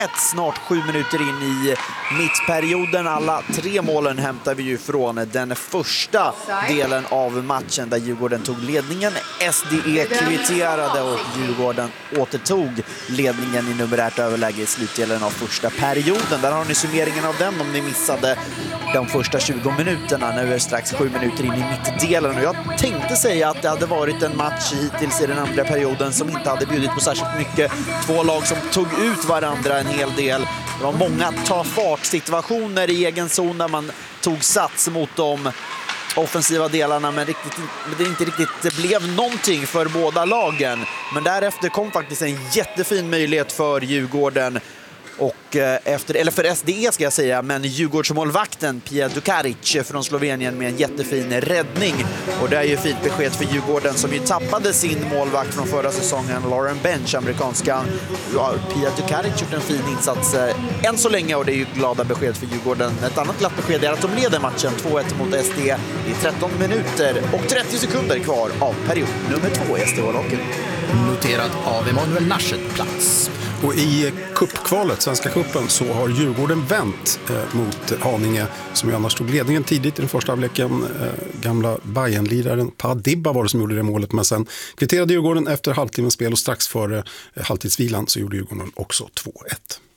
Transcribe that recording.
Snart 7 minuter in i mittperioden. Alla 3 målen hämtar vi ju från den första delen av matchen där Djurgården tog ledningen. SDE kvitterade och Djurgården återtog ledningen i numerärt överläge i slutdelen av första perioden. Där har ni summeringen av den om ni missade de första 20 minuterna. Nu är det strax 7 minuter in i mittdelen och jag tänkte säga att det hade varit en match hittills i den andra perioden som inte hade bjudit på särskilt mycket. 2 lag som tog ut varandra en hel del. Det var många ta-fart-situationer i egen zon där man tog sats mot de offensiva delarna, men det inte riktigt blev någonting för båda lagen. Men därefter kom faktiskt en jättefin möjlighet för Djurgården och för SDE ska jag säga, men Djurgårdsmålvakten Pia Dukaric från Slovenien med en jättefin räddning. Och det är ju fint besked för Djurgården som ju tappade sin målvakt från förra säsongen, Lauren Bench, amerikanska. Pia Dukaric gjort en fin insats än så länge och det är ju glada besked för Djurgården. Ett annat glatt besked är att de leder matchen 2-1 mot SDE. Det är 13 minuter och 30 sekunder kvar av period nummer 2 i SDE-lagen. Noterad av Emanuel Naschet plats. Och i cupkvalet, Svenska cupen, så har Djurgården vänt mot Haninge som ju annars tog ledningen tidigt i den första avleken. Gamla Bayern-liraren Padibba var det som gjorde det målet, men sen kvitterade Djurgården efter halvtimmens spel och strax före halvtidsvilan så gjorde Djurgården också 2-1.